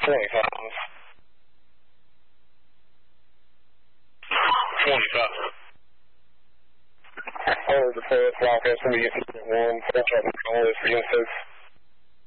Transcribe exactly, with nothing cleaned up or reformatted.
twenty-five. twenty-five. Hold the first, lock S, we get to one, full truck control is for Genesis.